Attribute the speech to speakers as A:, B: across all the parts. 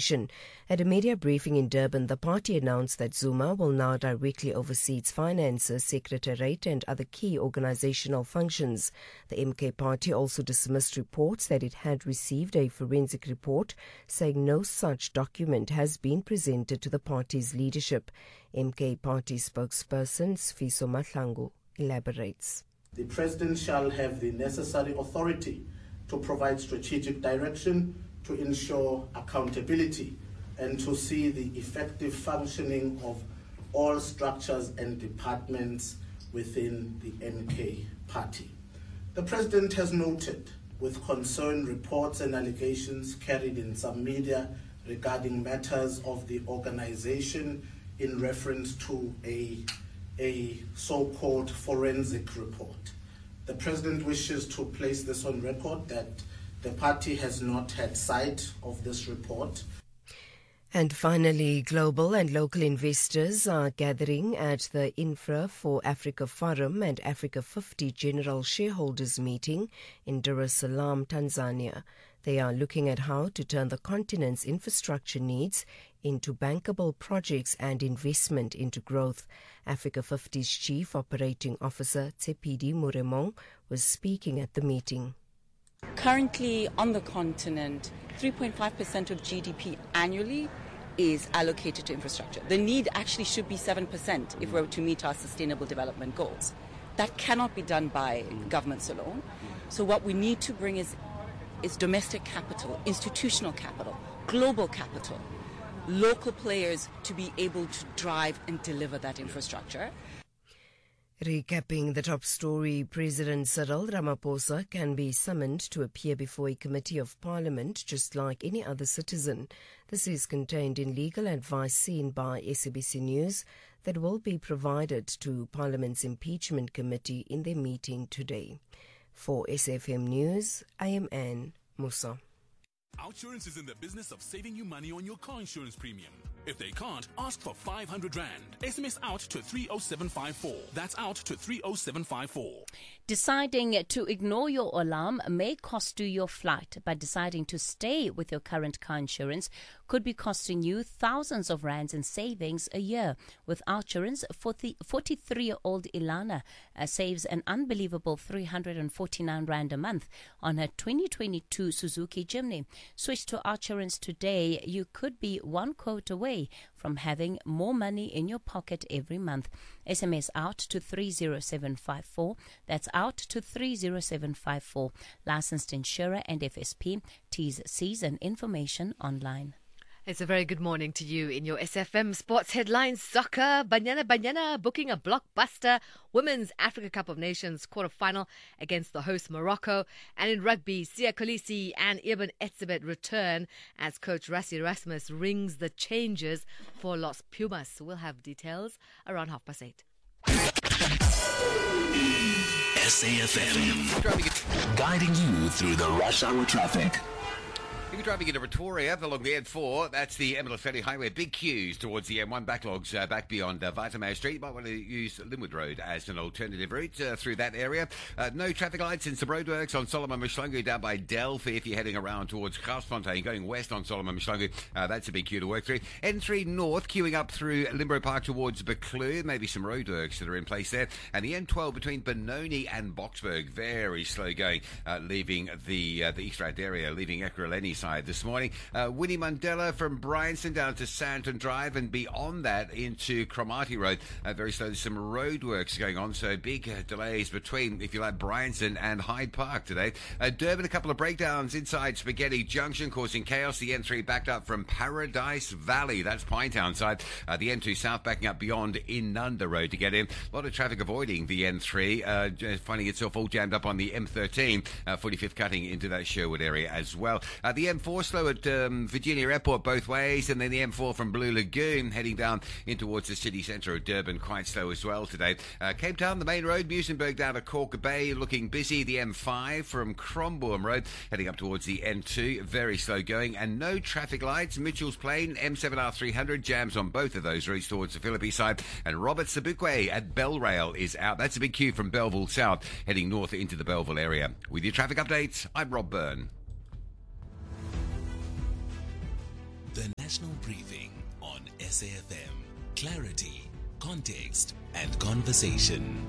A: organisation. At a media briefing in Durban, the party announced that Zuma will now directly oversee its finances, secretariat and other key organisational functions. The MK party also dismissed reports that it had received a forensic report saying no such document has been presented to the party's leadership. MK party spokesperson Sfiso Mahlangu elaborates.
B: The President shall have the necessary authority to provide strategic direction, to ensure accountability, and to see the effective functioning of all structures and departments within the MK party. The President has noted with concern reports and allegations carried in some media regarding matters of the organization in reference to a so-called forensic report. The President wishes to place this on record that the party has not had sight of this report.
A: And finally, global and local investors are gathering at the Infra for Africa Forum and Africa 50 General Shareholders Meeting in Dar es Salaam, Tanzania. They are looking at how to turn the continent's infrastructure needs into bankable projects and investment into growth. Africa 50's Chief Operating Officer Tsepidi Muremong was speaking at the meeting.
C: Currently on the continent, 3.5% of GDP annually is allocated to infrastructure. The need actually should be 7% if we're to meet our sustainable development goals. That cannot be done by governments alone. So what we need to bring is domestic capital, institutional capital, global capital, local players to be able to drive and deliver that infrastructure.
A: Recapping the top story, President Cyril Ramaphosa can be summoned to appear before a committee of parliament just like any other citizen. This is contained in legal advice seen by SABC News that will be provided to Parliament's impeachment committee in their meeting today. For SFM News, I am Anne Musa.
D: Outsurance is in the business of saving you money on your car insurance premium. If they can't, ask for 500 Rand. SMS out to 30754. That's out to 30754.
E: Deciding to ignore your alarm may cost you your flight, but deciding to stay with your current car insurance could be costing you thousands of rands in savings a year. With Outsurance, 43-year-old Ilana saves an unbelievable 349 Rand a month on her 2022 Suzuki Jimny. Switch to Outsurance today. You could be one quote away from having more money in your pocket every month. SMS out to 30754. That's out to 30754. Licensed insurer and FSP. T's, C's and information online.
F: It's a very good morning to you in your SFM Sports Headlines. Soccer, Banyana booking a blockbuster Women's Africa Cup of Nations quarter-final against the host Morocco. And in rugby, Sia Kolisi and Eben Etzebeth return as coach Rassie Erasmus rings the changes for Los Pumas. We'll have details around 8:30.
G: SAFM, guiding you through the rush hour traffic.
H: If you're driving into Pretoria along the N4, that's the Emily Ferry Highway. Big queues towards the M1 backlogs back beyond Vitameyer Street. You might want to use Linwood Road as an alternative route through that area. No traffic lights and some roadworks on Solomon Mshlangu down by Delphi if you're heading around towards Garsfontein, going west on Solomon Mshlangu. That's a big queue to work through. N3 North queuing up through Limbo Park towards Beclue. Maybe some roadworks that are in place there. And the N12 between Benoni and Boksburg, very slow going, leaving the East Rand area, leaving Ekurhuleni side this morning. Winnie Mandela from Bryanston down to Sandton Drive and beyond that into Cromarty Road. Very slow. There's some roadworks going on, so big delays between, if you like, Bryanston and Hyde Park today. Durban, a couple of breakdowns inside Spaghetti Junction causing chaos. The N3 backed up from Paradise Valley. That's Pinetown side. The N2 South backing up beyond Inanda Road to get in. A lot of traffic avoiding the N3, finding itself all jammed up on the M13. 45th cutting into that Sherwood area as well. The M4 slow at Virginia Airport both ways, and then the M4 from Blue Lagoon heading down in towards the city centre of Durban, quite slow as well today. Cape Town, the main road, Muizenberg down to Cork Bay, looking busy. The M5 from Crombourne Road heading up towards the N2, very slow going, and no traffic lights. Mitchell's Plain, M7R300, jams on both of those routes towards the Philippi side, and Robert Sobukwe at Belrail is out. That's a big queue from Belleville South heading north into the Belleville area. With your traffic updates, I'm Rob Byrne.
G: The National Briefing on SAFM. Clarity, context, and conversation.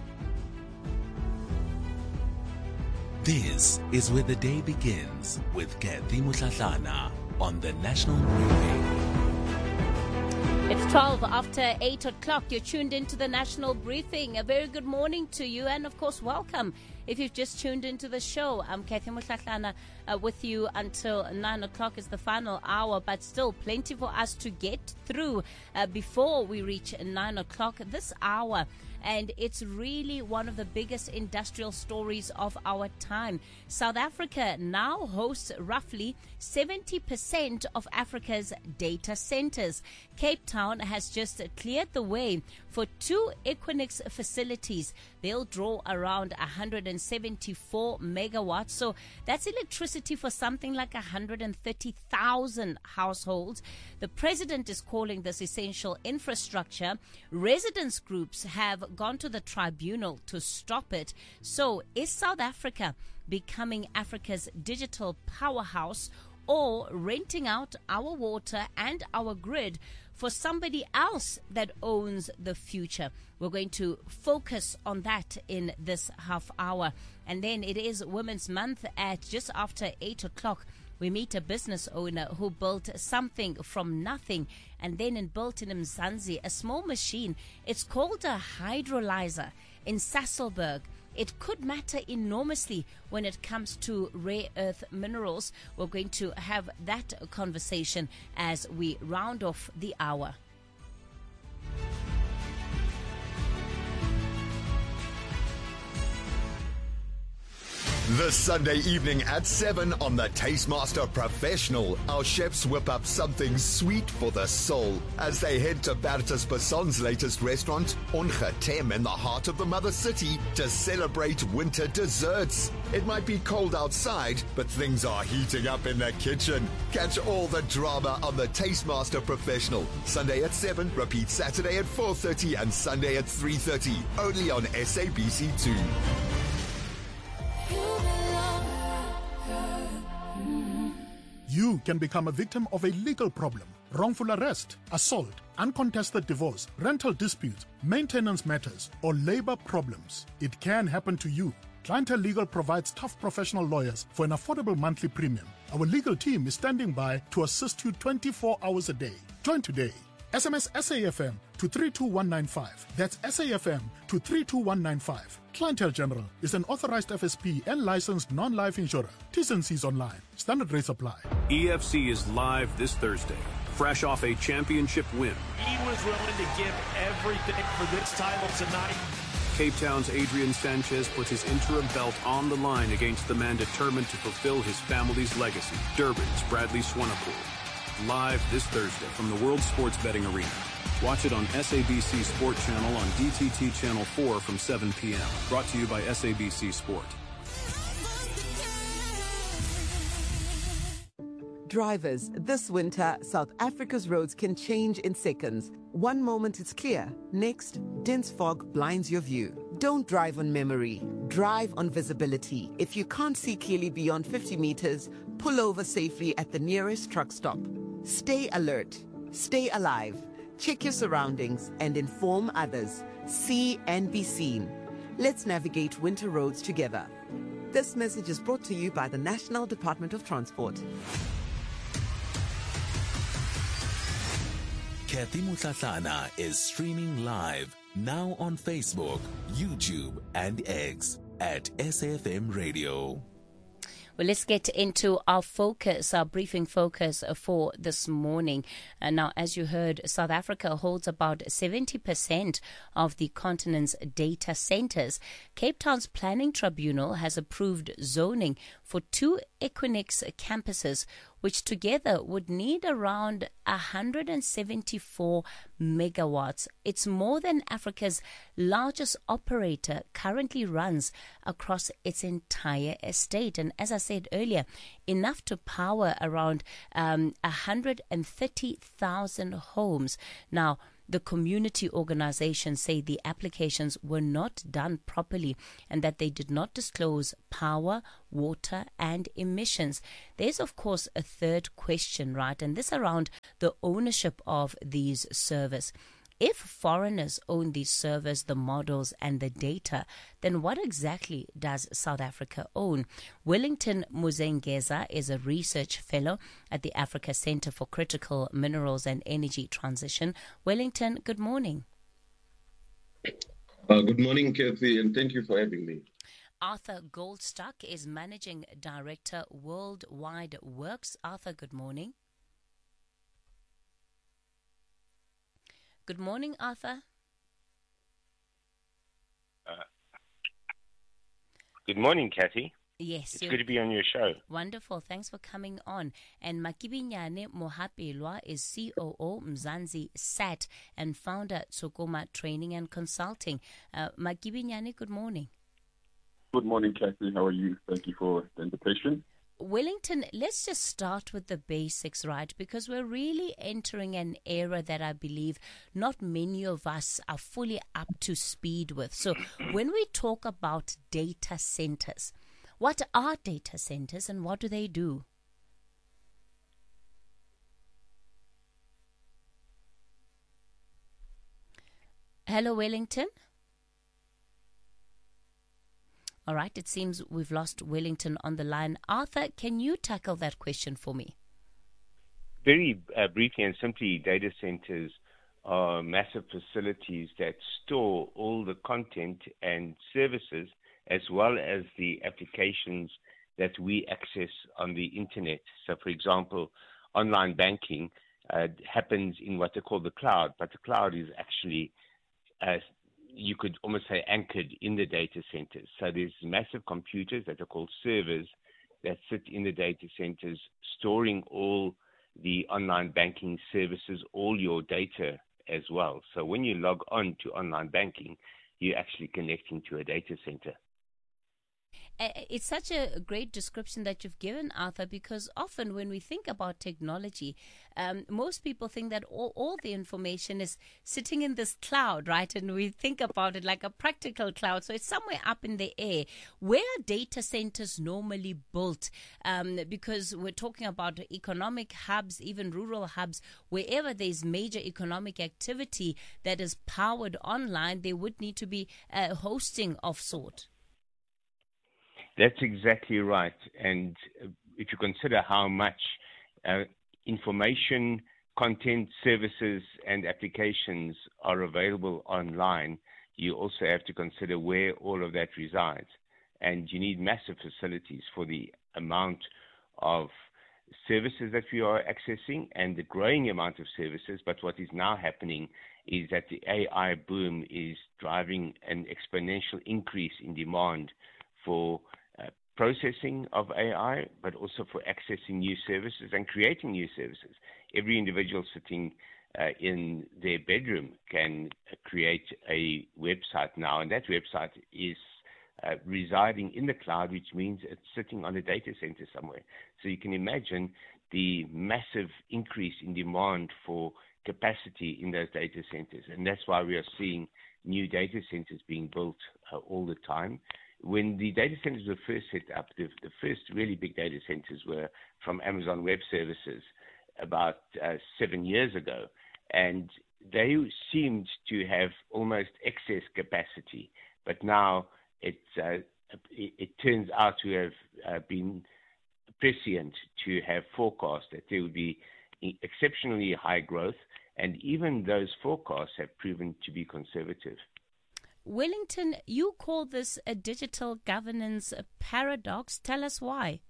G: This is where the day begins with Kathy Mutlatlana on the National Briefing.
E: It's 12 after 8 o'clock. You're tuned into the National Briefing. A very good morning to you and, of course, welcome. If you've just tuned into the show, I'm Kathy Mutlatlana with you until 9 o'clock is the final hour, but still plenty for us to get through before we reach 9 o'clock this hour. And it's really one of the biggest industrial stories of our time. South Africa now hosts roughly 70% of Africa's data centers. Cape Town has just cleared the way for 2 Equinix facilities. They'll draw around 174 megawatts. So that's electricity for something like 130,000 households. The president is calling this essential infrastructure. Residents groups have gone to the tribunal to stop it. So is South Africa becoming Africa's digital powerhouse, or renting out our water and our grid for somebody else that owns the future? We're going to focus on that in this half hour. And then it is Women's Month at just after 8 o'clock. We meet a business owner who built something from nothing and then built in Mzansi a small machine. It's called a hydrolyzer in Sasolburg. It could matter enormously when it comes to rare earth minerals. We're going to have that conversation as we round off the hour.
I: This Sunday evening at 7 on the Tastemaster Professional, our chefs whip up something sweet for the soul as they head to Bertus Basson's latest restaurant, Ongetem, in the heart of the Mother City, to celebrate winter desserts. It might be cold outside, but things are heating up in the kitchen. Catch all the drama on the Tastemaster Professional. Sunday at 7, repeat Saturday at 4:30 and Sunday at 3:30, only on SABC2.
J: You can become a victim of a legal problem: wrongful arrest, assault, uncontested divorce, rental disputes, maintenance matters, or labor problems. It can happen to you. Clientele Legal provides tough professional lawyers for an affordable monthly premium. Our legal team is standing by to assist you 24 hours a day. Join today. SMS SAFM to 32195. That's SAFM to 32195. Clientele General is an authorized FSP and licensed non-life insurer. T's and C's online. Standard rates apply.
K: EFC is live this Thursday, fresh off a championship win.
L: He was willing to give everything for this title tonight.
K: Cape Town's Adrian Sanchez puts his interim belt on the line against the man determined to fulfill his family's legacy, Durban's Bradley Swanepoel. Live this Thursday from the World Sports Betting Arena. Watch it on SABC Sport Channel on DTT Channel 4 from 7 p.m. Brought to you by SABC Sport.
M: Drivers, this winter, South Africa's roads can change in seconds. One moment it's clear, next, dense fog blinds your view. Don't drive on memory, drive on visibility. If you can't see clearly beyond 50 meters, pull over safely at the nearest truck stop. Stay alert, stay alive, check your surroundings and inform others. See and be seen. Let's navigate winter roads together. This message is brought to you by the National Department of Transport.
G: Kathy Mutlatlana is streaming live now on Facebook, YouTube, and X at SAFM Radio.
E: Well, let's get into our focus, our briefing focus for this morning. Now, as you heard, South Africa holds about 70% of the continent's data centers. Cape Town's Planning Tribunal has approved zoning for 2 Equinix campuses, which together would need around 174 megawatts. It's more than Africa's largest operator currently runs across its entire estate. And as I said earlier, enough to power around 130,000 homes. Now, the community organizations say the applications were not done properly and that they did not disclose power, water, and emissions. There's, of course, a third question, right? And this around the ownership of these servers. If foreigners own these servers, the models, and the data, then what exactly does South Africa own? Wellington Muzengeza is a research fellow at the Africa Center for Critical Minerals and Energy Transition. Wellington, good morning.
N: Good morning, Kathy, and thank you for having me.
E: Arthur Goldstuck is Managing Director, Worldwide Works. Arthur, good morning. Good morning, Arthur.
O: Good morning, Kathy.
E: Yes.
O: It's good to be on your show.
E: Wonderful. Thanks for coming on. And Makibinyane Mohapelwa is COO Mzansi SAT and founder Tsokoma Training and Consulting. Makibinyane, good morning.
P: Good morning, Kathy. How are you? Thank you for the invitation.
E: Wellington, let's just start with the basics, right? Because we're really entering an era that I believe not many of us are fully up to speed with. So when we talk about data centers, what are data centers and what do they do? Hello, Wellington. All right, it seems we've lost Wellington on the line. Arthur, can you tackle that question for me?
O: Very briefly and simply, data centers are massive facilities that store all the content and services as well as the applications that we access on the internet. So, for example, online banking happens in what they call the cloud, but the cloud is actually you could almost say anchored in the data centers. So there's massive computers that are called servers that sit in the data centers, storing all the online banking services, all your data as well. So when you log on to online banking, you're actually connecting to a data center.
E: It's such a great description that you've given, Arthur, because often when we think about technology, most people think that all the information is sitting in this cloud, right? And we think about it like a practical cloud. So it's somewhere up in the air. Where are data centers normally built? Because we're talking about economic hubs, even rural hubs, wherever there's major economic activity that is powered online, there would need to be hosting of sort.
O: That's exactly right. And if you consider how much information, content, services, and applications are available online, you also have to consider where all of that resides. And you need massive facilities for the amount of services that we are accessing and the growing amount of services. But what is now happening is that the AI boom is driving an exponential increase in demand for processing of AI, but also for accessing new services and creating new services. Every individual sitting in their bedroom can create a website now, and that website is residing in the cloud, which means it's sitting on a data center somewhere. So you can imagine the massive increase in demand for capacity in those data centers, and that's why we are seeing new data centers being built all the time. When the data centers were first set up, the first really big data centers were from Amazon Web Services about 7 years ago, and they seemed to have almost excess capacity. But now it turns out to have been prescient to have forecast that there would be exceptionally high growth, and even those forecasts have proven to be conservative.
E: Wellington, you call this a digital governance paradox. Tell us why.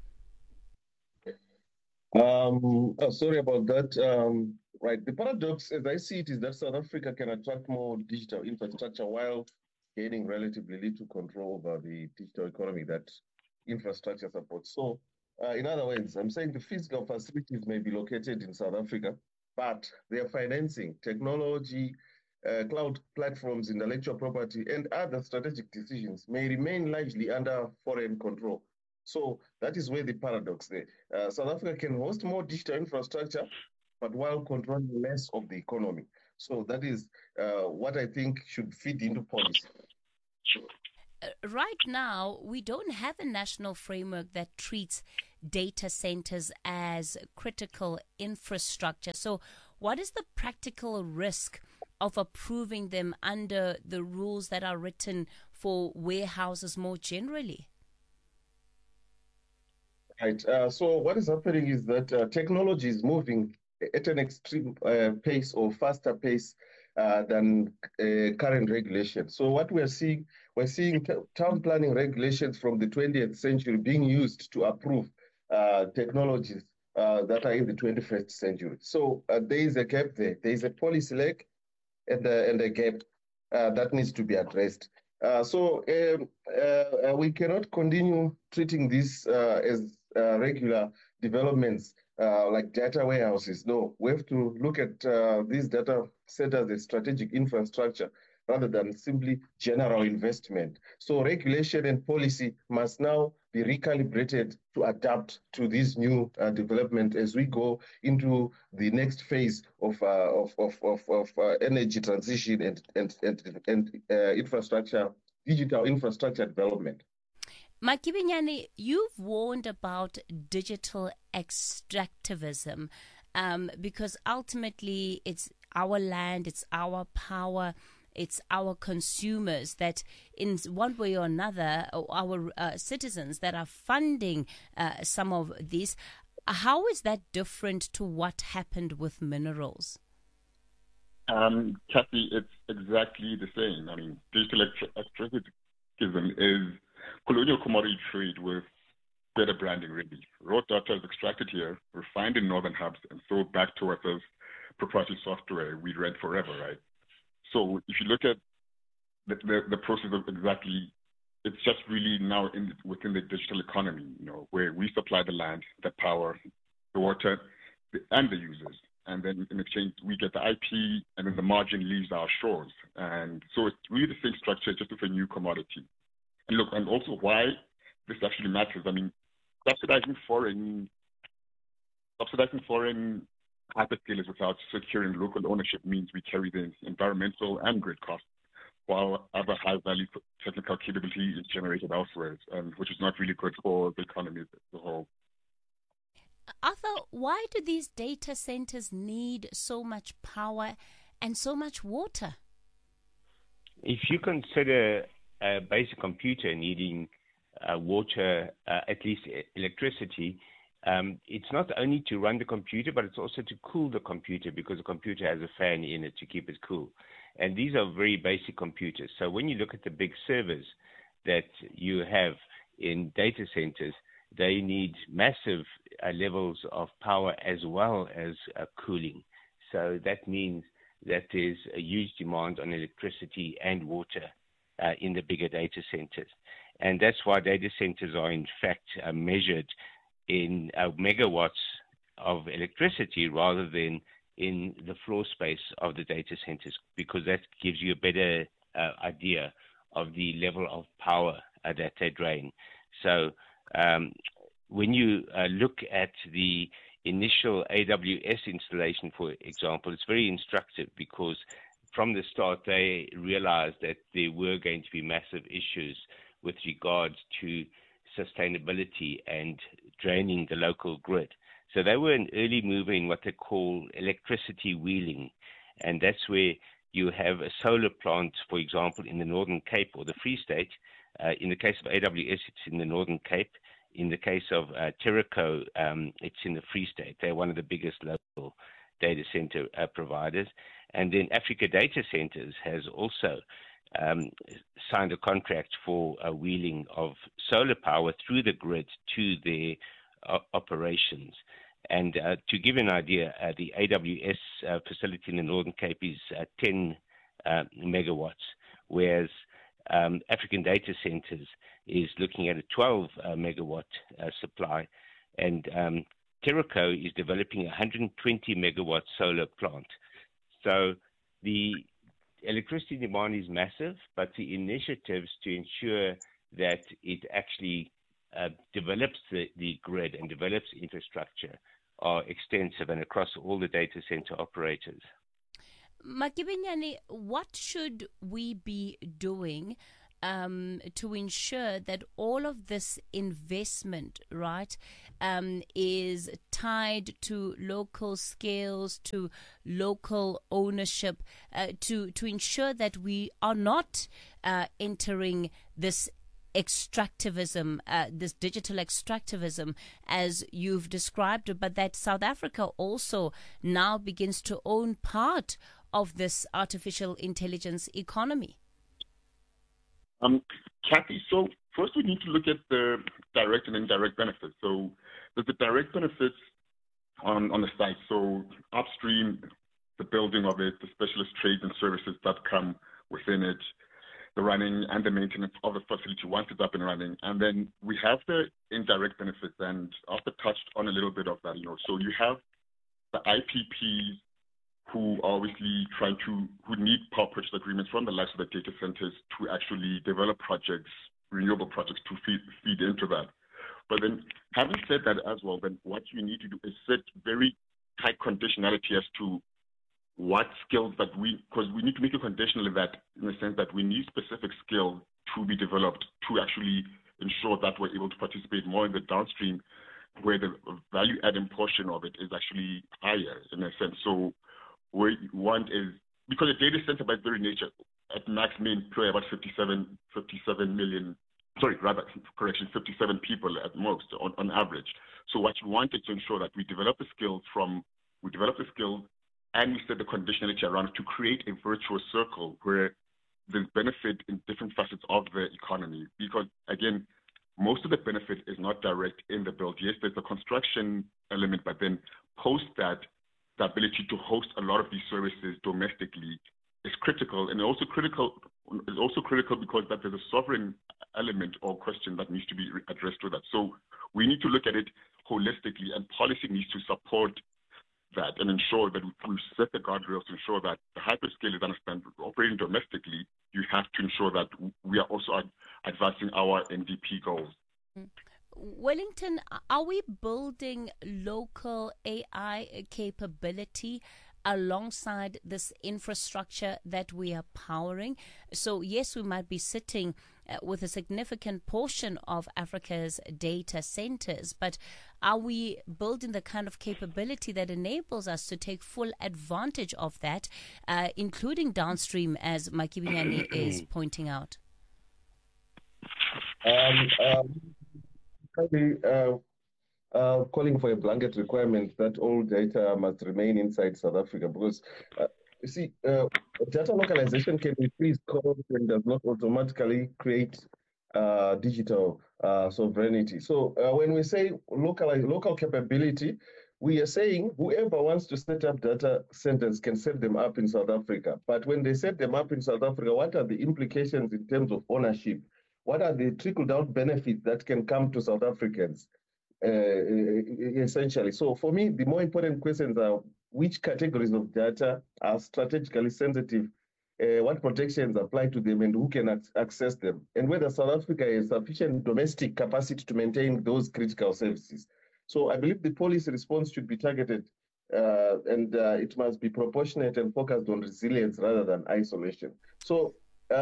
P: Sorry about that. Right. The paradox, as I see it, is that South Africa can attract more digital infrastructure while gaining relatively little control over the digital economy that infrastructure supports. So, in other words, I'm saying the physical facilities may be located in South Africa, but their financing, technology, cloud platforms, intellectual property, and other strategic decisions may remain largely under foreign control. So that is where the paradox there. South Africa can host more digital infrastructure, but while controlling less of the economy. So that is what I think should feed into policy.
E: Right now, we don't have a national framework that treats data centers as critical infrastructure. So what is the practical risk of approving them under the rules that are written for warehouses more generally?
P: Right. So what is happening is that technology is moving at an extreme pace or faster pace than current regulation. So what we're seeing town planning regulations from the 20th century being used to approve technologies that are in the 21st century. So there is a gap there. There is a policy lag and a gap that needs to be addressed. So we cannot continue treating this as regular developments like data warehouses. No, we have to look at these data centers as strategic infrastructure rather than simply general investment. So regulation and policy must now be recalibrated to adapt to this new development as we go into the next phase of energy transition and infrastructure, digital infrastructure development.
E: Makibinyane, you've warned about digital extractivism because ultimately it's our land, it's our power, it's our consumers that in one way or another, our citizens that are funding some of these. How is that different to what happened with minerals?
Q: Kathy, it's exactly the same. I mean, digital extractivism is colonial commodity trade with better branding, really. Raw data is extracted here, refined in northern hubs, and sold back to us as proprietary software we rent forever, right? So if you look at the process of exactly, it's just really now within the digital economy, where we supply the land, the power, the water, and the users. And then in exchange, we get the IP, and then the margin leaves our shores. And so it's really the same structure, just with a new commodity. And look, and also why this actually matters. I mean, subsidizing foreign hyperscalers without securing local ownership means we carry the environmental and grid costs, while other high-value technical capability is generated elsewhere, which is not really good for the economy as a whole.
E: Arthur, why do these data centers need so much power and so much water?
O: If you consider a basic computer needing water, at least electricity, it's not only to run the computer, but it's also to cool the computer, because the computer has a fan in it to keep it cool. And these are very basic computers. So when you look at the big servers that you have in data centers, they need massive levels of power as well as cooling. So that means that there's a huge demand on electricity and water in the bigger data centers. And that's why data centers are in fact measured in megawatts of electricity rather than in the floor space of the data centers, because that gives you a better idea of the level of power that they drain. So when you look at the initial AWS installation, for example, it's very instructive, because from the start they realized that there were going to be massive issues with regards to sustainability and draining the local grid. So they were an early mover in what they call electricity wheeling. And that's where you have a solar plant, for example, in the Northern Cape or the Free State. In the case of AWS, it's in the Northern Cape. In the case of Terraco, it's in the Free State. They're one of the biggest local data center providers. And then Africa Data Centers has also signed a contract for a wheeling of solar power through the grid to their operations. And to give an idea, the AWS facility in the Northern Cape is 10 megawatts, whereas African Data Centers is looking at a 12 megawatt supply. And Terraco is developing a 120 megawatt solar plant. So the electricity demand is massive, but the initiatives to ensure that it actually develops the grid and develops infrastructure are extensive and across all the data center operators.
E: Makibinyane, what should we be doing to ensure that all of this investment, right, is tied to local scales, to local ownership, to ensure that we are not entering this extractivism, this digital extractivism, as you've described it, but that South Africa also now begins to own part of this artificial intelligence economy?
Q: Kathy, so first we need to look at the direct and indirect benefits. So there's the direct benefits on the site. So upstream, the building of it, the specialist trades and services that come within it, the running and the maintenance of the facility once it's up and running. And then we have the indirect benefits, and Arthur touched on a little bit of that. So you have the IPPs who are obviously who need power purchase agreements from the likes of the data centers to actually develop projects, renewable projects to feed into that. But then having said that as well, then what you need to do is set very tight conditionality as to what skills that because we need to make it conditional in the sense that we need specific skills to be developed to actually ensure that we're able to participate more in the downstream where the value adding portion of it is actually higher in a sense. So where you want is, because a data center by its very nature at max may employ about 57 people at most on average. So what you want is to ensure that we develop the skills and we set the conditionality around it to create a virtuous circle where there's benefit in different facets of the economy. Because again, most of the benefit is not direct in the build. Yes, there's a construction element, but then post that, the ability to host a lot of these services domestically is critical, and also critical because that there's a sovereign element or question that needs to be addressed to that. So we need to look at it holistically, and policy needs to support that and ensure that we set the guardrails to ensure that the hyperscalers understand operating domestically. You have to ensure that we are also advancing our NDP goals.
E: Wellington, are we building local AI capability alongside this infrastructure that we are powering? So yes, we might be sitting with a significant portion of Africa's data centers, but are we building the kind of capability that enables us to take full advantage of that, including downstream, as Makibinyane is pointing out?
P: Calling for a blanket requirement that all data must remain inside South Africa, because you see, data localization can increase cost and does not automatically create digital sovereignty. So when we say local capability, we are saying whoever wants to set up data centers can set them up in South Africa. But when they set them up in South Africa, what are the implications in terms of ownership? What are the trickle-down benefits that can come to South Africans, essentially? So for me, the more important questions are which categories of data are strategically sensitive, what protections apply to them, and who can access them, and whether South Africa has sufficient domestic capacity to maintain those critical services. So I believe the policy response should be targeted, and it must be proportionate and focused on resilience rather than isolation. So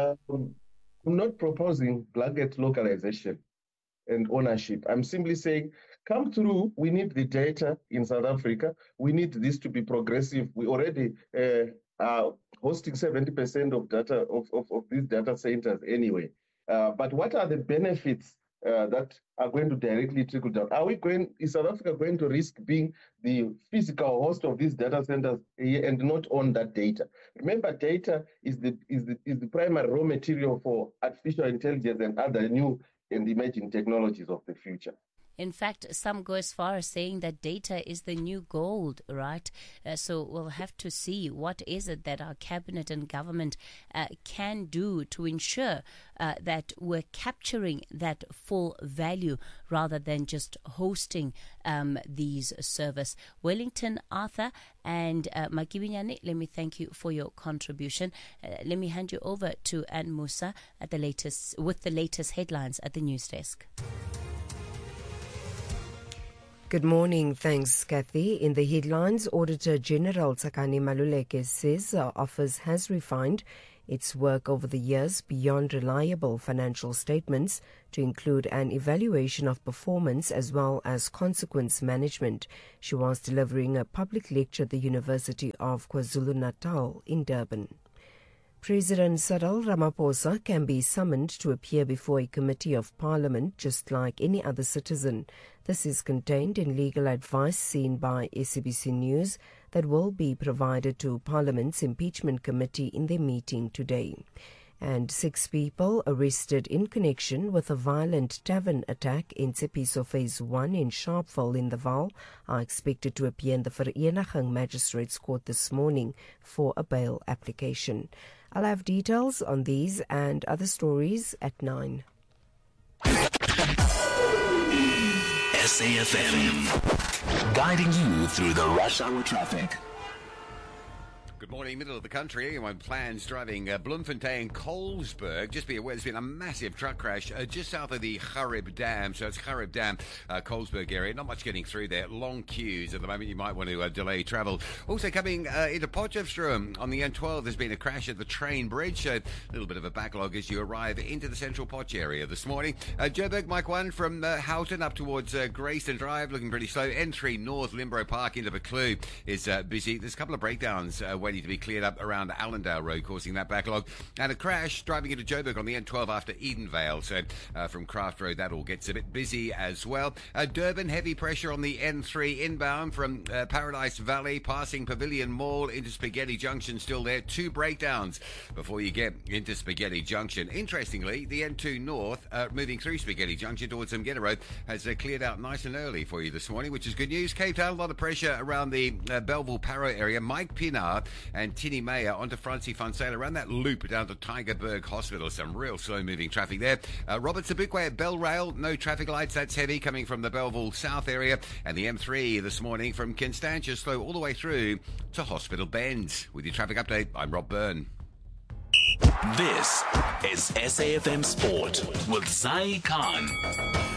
P: I'm not proposing blanket localization and ownership. I'm simply saying, come through. We need the data in South Africa. We need this to be progressive. We already are hosting 70% of data of these data centers anyway. But what are the benefits that are going to directly trickle down? Is South Africa going to risk being the physical host of these data centers and not own that data? Remember, data is the primary raw material for artificial intelligence and other new and emerging technologies of the future.
E: In fact, some go as far as saying that data is the new gold, right? So we'll have to see what is it that our cabinet and government can do to ensure that we're capturing that full value rather than just hosting these services. Wellington, Arthur, and Makibinyane, let me thank you for your contribution. Let me hand you over to Ann Musa with the latest headlines at the news desk.
A: Good morning. Thanks, Kathy. In the headlines, Auditor General Tsakani Maluleke says Office has refined its work over the years beyond reliable financial statements to include an evaluation of performance as well as consequence management. She was delivering a public lecture at the University of KwaZulu-Natal in Durban. President Cyril Ramaphosa can be summoned to appear before a committee of parliament just like any other citizen. This is contained in legal advice seen by SABC News that will be provided to Parliament's impeachment committee in their meeting today. And 6 people arrested in connection with a violent tavern attack in Tsepiso Phase 1 in Sharpeville in the Vaal are expected to appear in the Vereniging Magistrates Court this morning for a bail application. I'll have details on these and other stories at 9.
G: SAFM, guiding you through the rush hour traffic.
H: Good morning, middle of the country. Anyone plans driving Bloemfontein-Colesberg, just be aware there's been a massive truck crash just south of the Charib Dam. So it's Charib Dam, Colesberg area. Not much getting through there. Long queues at the moment. You might want to delay travel. Also coming into Potchefstroom on the N12, there's been a crash at the train bridge. So a little bit of a backlog as you arrive into the central Potch area this morning. Joburg, Mike 1 from Houghton up towards Grayston Drive, looking pretty slow. N3 North, Limbro Park into Buccleuch is busy. There's a couple of breakdowns waiting to be cleared up around Allendale Road, causing that backlog. And a crash driving into Joburg on the N12 after Edenvale. So from Craft Road, that all gets a bit busy as well. Durban, heavy pressure on the N3 inbound from Paradise Valley, passing Pavilion Mall into Spaghetti Junction, still there. 2 breakdowns before you get into Spaghetti Junction. Interestingly, the N2 North, moving through Spaghetti Junction towards Mgeta Road, has cleared out nice and early for you this morning, which is good news. Cape Town, a lot of pressure around the Belleville-Paro area. Mike Pinar and Tinny Meyer onto Francie Fansela around that loop down to Tygerberg Hospital. Some real slow-moving traffic there. Robert Sabukwe at Bell Rail, no traffic lights. That's heavy coming from the Belleville South area. And the M3 this morning from Constantia, slow all the way through to Hospital Bend. With your traffic update, I'm Rob Byrne.
G: This is SAFM Sport with Zai Khan.